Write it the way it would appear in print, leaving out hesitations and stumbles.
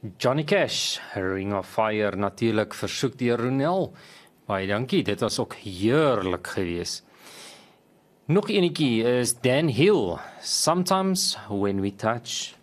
Johnny Cash, Ring of Fire natuurlik versoek deur Ronel. Baie dankie, dit was ook heerlik geweest. Nog enetjie is Dan Hill, Sometimes When We Touch.